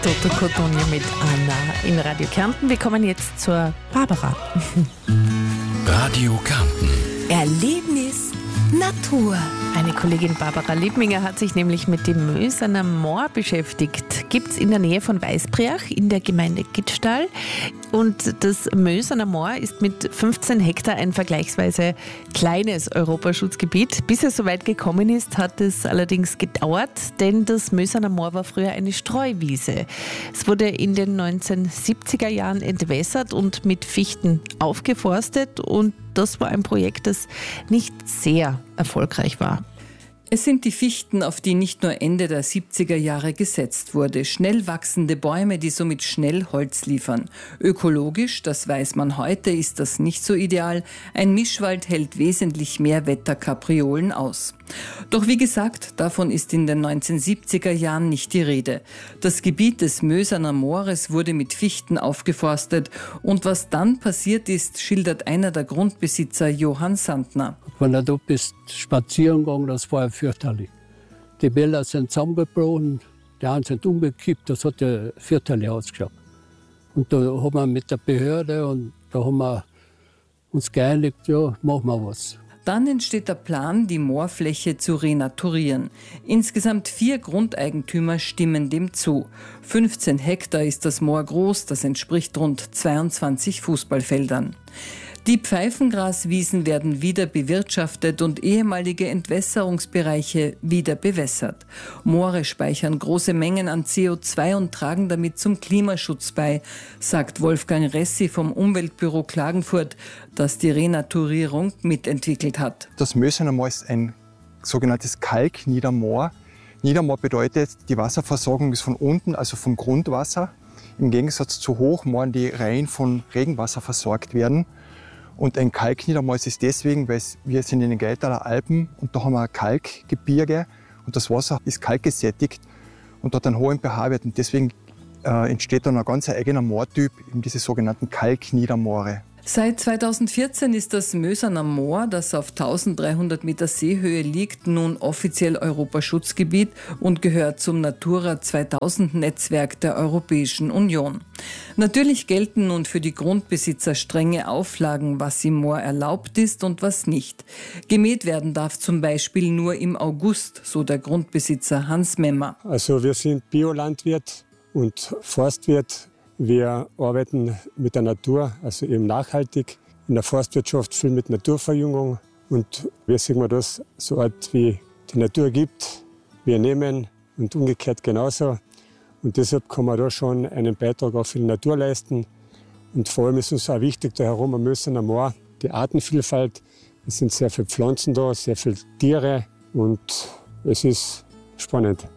Toto Cotugno mit Anna in Radio Kärnten. Wir kommen jetzt zur Barbara. Radio Kärnten. Erlebnis Natur. Eine Kollegin Barbara Liebminger hat sich nämlich mit dem Möserner Moor beschäftigt. Gibt es in der Nähe von Weißbriach in der Gemeinde Gittstall. Und das Möserner Moor ist mit 15 Hektar ein vergleichsweise kleines Europaschutzgebiet. Bis es soweit gekommen ist, hat es allerdings gedauert, denn das Möserner Moor war früher eine Streuwiese. Es wurde in den 1970er Jahren entwässert und mit Fichten aufgeforstet, und das war ein Projekt, das nicht sehr erfolgreich war. Es sind die Fichten, auf die nicht nur Ende der 70er Jahre gesetzt wurde. Schnell wachsende Bäume, die somit schnell Holz liefern. Ökologisch, das weiß man heute, ist das nicht so ideal. Ein Mischwald hält wesentlich mehr Wetterkapriolen aus. Doch wie gesagt, davon ist in den 1970er Jahren nicht die Rede. Das Gebiet des Möserner Moores wurde mit Fichten aufgeforstet. Und was dann passiert ist, schildert einer der Grundbesitzer, Johann Sandner. Wenn du da bist, spazieren gegangen, das war ja fürchterlich. Die Wälder sind zusammengebrochen, die einen sind umgekippt, das hat ja fürchterlich ausgeschaut. Und da haben wir mit der Behörde und da haben wir uns geeinigt, ja, machen wir was. Dann entsteht der Plan, die Moorfläche zu renaturieren. Insgesamt 4 Grundeigentümer stimmen dem zu. 15 Hektar ist das Moor groß, das entspricht rund 22 Fußballfeldern. Die Pfeifengraswiesen werden wieder bewirtschaftet und ehemalige Entwässerungsbereiche wieder bewässert. Moore speichern große Mengen an CO2 und tragen damit zum Klimaschutz bei, sagt Wolfgang Ressi vom Umweltbüro Klagenfurt, das die Renaturierung mitentwickelt hat. Das Möserner Moor ist ein sogenanntes Kalkniedermoor. Niedermoor bedeutet, die Wasserversorgung ist von unten, also vom Grundwasser, im Gegensatz zu Hochmooren, die rein von Regenwasser versorgt werden. Und ein Kalkniedermoor ist es deswegen, weil wir sind in den Geitaler Alpen und da haben wir ein Kalkgebirge und das Wasser ist kalkgesättigt und hat einen hohen pH-Wert. Und deswegen entsteht dann ein ganz eigener Moortyp, eben diese sogenannten Kalkniedermoore. Seit 2014 ist das Möserner Moor, das auf 1300 Meter Seehöhe liegt, nun offiziell Europaschutzgebiet und gehört zum Natura 2000 Netzwerk der Europäischen Union. Natürlich gelten nun für die Grundbesitzer strenge Auflagen, was im Moor erlaubt ist und was nicht. Gemäht werden darf zum Beispiel nur im August, so der Grundbesitzer Hans Memmer. Also wir sind Biolandwirt und Forstwirt. Wir arbeiten mit der Natur, also eben nachhaltig. In der Forstwirtschaft viel mit Naturverjüngung. Und wir sehen das so Art, wie die Natur gibt. Wir nehmen und umgekehrt genauso. Und deshalb kann man da schon einen Beitrag auch für die Natur leisten. Und vor allem ist uns auch wichtig, da herum am Möserner Moor, die Artenvielfalt. Es sind sehr viele Pflanzen da, sehr viele Tiere und es ist spannend.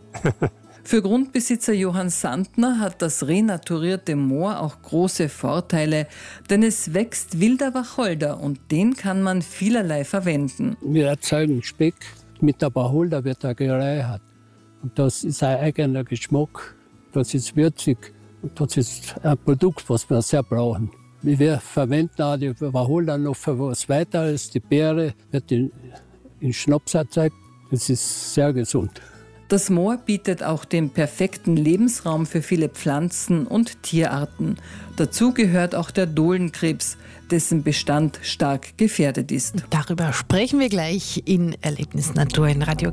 Für Grundbesitzer Johann Sandner hat das renaturierte Moor auch große Vorteile, denn es wächst wilder Wacholder und den kann man vielerlei verwenden. Wir erzeugen Speck mit der Wacholder, wird er gereichert. Und das ist ein eigener Geschmack, das ist würzig und das ist ein Produkt, was wir sehr brauchen. Wir verwenden auch die Wacholder noch für was weiteres. Die Beere wird in Schnaps erzeugt, das ist sehr gesund. Das Moor bietet auch den perfekten Lebensraum für viele Pflanzen- und Tierarten. Dazu gehört auch der Dohlenkrebs, dessen Bestand stark gefährdet ist. Darüber sprechen wir gleich in Erlebnis Natur in Radio